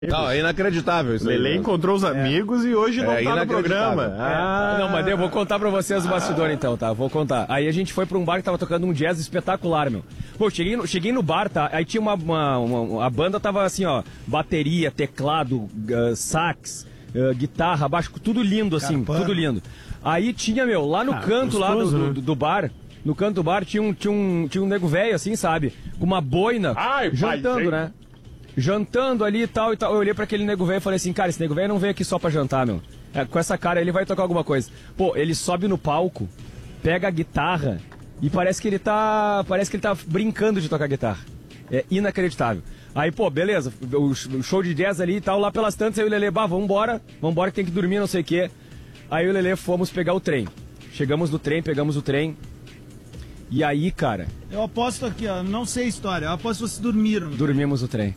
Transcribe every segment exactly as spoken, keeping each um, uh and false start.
Não, é inacreditável isso. Lelê encontrou os amigos é. e hoje não é, tá no programa. Ah. Não, mas eu vou contar pra vocês o bastidor então, tá? Vou contar. Aí a gente foi pra um bar que tava tocando um jazz espetacular, meu. Pô, cheguei no, cheguei no bar, tá? Aí tinha uma, uma, uma... A banda tava assim, ó, bateria, teclado, uh, sax, uh, guitarra, baixo, tudo lindo assim, Carpano. tudo lindo. Aí tinha, meu, lá no ah, canto gostoso, lá do, né? do, do bar... No canto do bar tinha um, tinha um, tinha um nego velho, assim, sabe? Com uma boina, Ai, jantando, pai, né? Jantando ali e tal e tal. Eu olhei pra aquele nego velho e falei assim, cara, esse nego velho não veio aqui só pra jantar, meu. É, com essa cara ele vai tocar alguma coisa. Pô, ele sobe no palco, pega a guitarra e parece que ele tá... Parece que ele tá brincando de tocar guitarra. É inacreditável. Aí, pô, beleza, o show de jazz ali e tal, lá pelas tantas, aí o Lelê, bah, vambora, vambora que tem que dormir, não sei o quê. Aí o Lelê, fomos pegar o trem. Chegamos no trem, pegamos o trem. E aí, cara... Eu aposto aqui, ó, não sei a história, eu aposto que vocês dormiram. Dormimos no trem.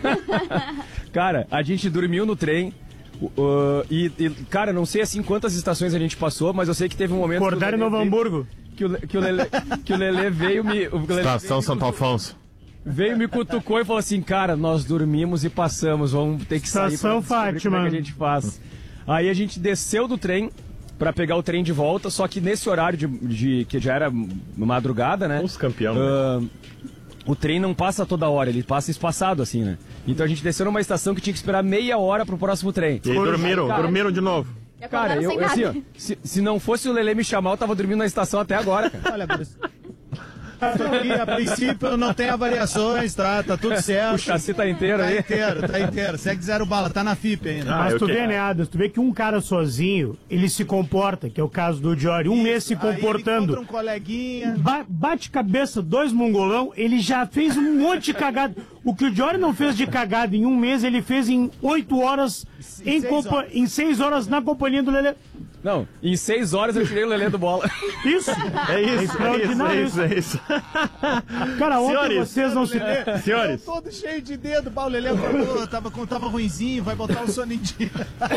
Cara, a gente dormiu no trem uh, e, e, cara, não sei assim quantas estações a gente passou, mas eu sei que teve um momento... Acordaram em Novo Hamburgo. Que o, que, o Lelê, que o Lelê veio me... O Lelê Estação veio, Santo Afonso. Veio, me cutucou e falou assim, cara, nós dormimos e passamos, vamos ter que sair Estação Fátima. Como é que a gente faz. Aí a gente desceu do trem pra pegar o trem de volta, só que nesse horário de, de que já era madrugada, né? Os campeão. Uh, o trem não passa toda hora, ele passa espaçado assim, né? Então a gente desceu numa estação que tinha que esperar meia hora pro próximo trem. E aí dormiram, cara, dormiram de novo. Cara, eu, assim, ó, se, se não fosse o Lelê me chamar, eu tava dormindo na estação até agora, cara. Olha, Bruce. Aqui, a princípio não tem avariações, tá? Tá tudo certo. O chassi tá inteiro tá aí? Tá inteiro, tá inteiro. Segue zero bala, tá na F I P ainda. Ah, Mas tu vê, né, Adas? Tu vê que um cara sozinho, ele se comporta, que é o caso do Diori, um Isso, mês se comportando. Aí ele um coleguinha. Ba bate cabeça, dois mongolão, ele já fez um monte de cagada. O que o Diori não fez de cagada em um mês, ele fez em oito horas, em, em, seis horas. em seis horas na companhia do Lelê. Não, em seis horas eu tirei o Lelê do bola. Isso! É isso, é, é isso, é isso, é isso. Cara, ontem Senhores, vocês não se... Senhores. Todo cheio de dedo, Paulo Lelê tava, tava, tava ruinzinho, vai botar o sono em dia.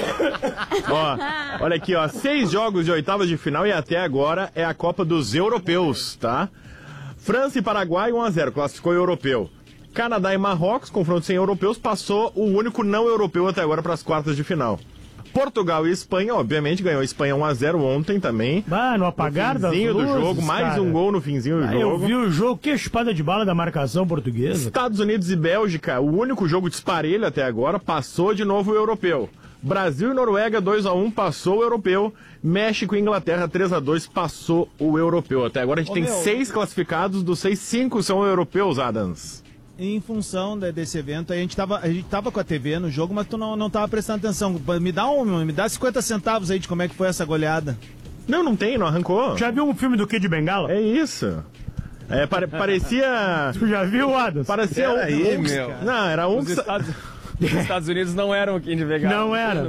Ó, olha aqui, ó, seis jogos de oitavas de final e até agora é a Copa dos Europeus, tá? França e Paraguai um a zero, classificou o europeu. Canadá e Marrocos, confronto sem europeus, passou o único não europeu até agora para as quartas de final. Portugal e Espanha, obviamente, ganhou a Espanha um a zero ontem também. Ah, no apagar no finzinho das luzes, do jogo, mais cara. um gol no finzinho do ah, jogo. Eu vi o jogo, que espada de bala da marcação portuguesa. Estados Unidos e Bélgica, o único jogo disparelho até agora, passou de novo o europeu. Brasil e Noruega dois a um, passou o europeu. México e Inglaterra três a dois, passou o europeu. Até agora a gente Ô, tem meu... seis classificados, dos seis, cinco são europeus, Adams. Em função de, desse evento, a gente, tava, a gente tava com a T V no jogo, mas tu não, não tava prestando atenção. Me dá um, me dá cinquenta centavos aí de como é que foi essa goleada. Não, não tem, não arrancou. Já viu um filme do Kid Bengala? É isso. É, pare, parecia... Tu já viu, Adams? Parecia um... aí, meu. Não, era um... Os Estados... Os Estados Unidos não eram o Kid Bengala. Não era.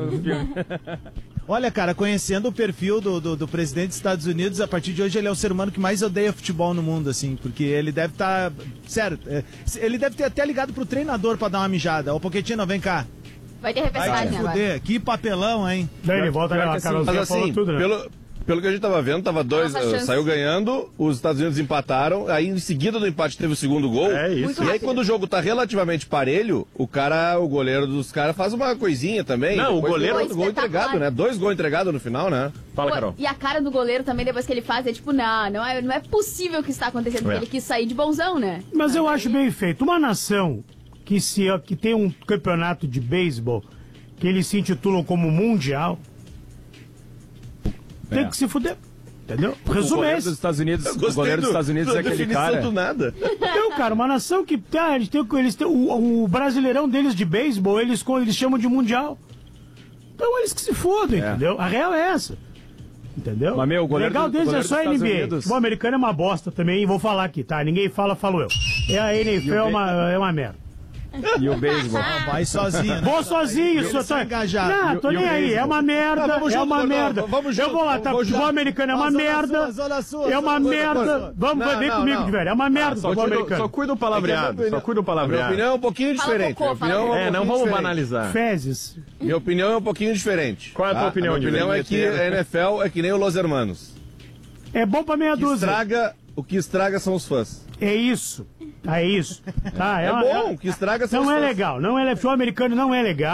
Olha, cara, conhecendo o perfil do, do, do presidente dos Estados Unidos, a partir de hoje ele é o ser humano que mais odeia futebol no mundo, assim, porque ele deve estar... Tá, sério, ele deve ter até ligado pro treinador pra dar uma mijada. Ô, Pochettino, vem cá. Vai ter repescagem agora. Fuder. Que papelão, hein? Daí ele volta a Carolzinha assim, falou tudo, né? Pelo... Pelo que a gente tava vendo, tava dois, uh, saiu ganhando, os Estados Unidos empataram, aí em seguida do empate teve o segundo gol. É isso. E aí quando o jogo tá relativamente parelho, o cara, o goleiro dos caras faz uma coisinha também. Não, o goleiro... Outro gol entregado, né? Dois gols entregados no final, né? Fala, Carol. E a cara do goleiro também, depois que ele faz, é tipo, não, não é, não é possível que está acontecendo, porque é. ele quis sair de bonzão, né? Mas eu acho bem feito. Uma nação que, se, que tem um campeonato de beisebol que eles se intitulam como mundial... Tem é. que se fuder, entendeu? Resumo é esse. Dos Estados Unidos, o goleiro dos Estados Unidos é aquele cara... do nada. Não, cara, uma nação que... Ah, eles têm, eles têm, o, o brasileirão deles de beisebol, eles, eles chamam de mundial. Então eles que se fodem, é. entendeu? A real é essa. Entendeu? Mas, meu, o goleiro legal deles do, é só a N B A. Unidos... O futebol americano é uma bosta também, e vou falar aqui, tá? Ninguém fala, falo eu. É a N F L é uma, é uma merda. E o beisebol? Ah, vai sozinho. Né? Vou sozinho, só tô engajado. Não, tô nem aí. É uma merda, é uma merda. Eu vou lá, tá? Futebol americano é uma merda. É uma merda. Vamos, vem comigo, de velho. É uma merda o futebol americano. Só cuida o palavreado. Só cuida o palavreado. Minha opinião é um pouquinho diferente. É, não vamos banalizar. Fezes. Minha opinião é um pouquinho diferente. Qual é a tua opinião, Minha opinião é que a N F L é que nem o Los Hermanos. É bom pra meia dúzia. Estraga, o que estraga são os fãs. É isso. É isso. Tá, É, uma, bom, é, que estraga Não essas é legal. Não é, futebol americano não é legal.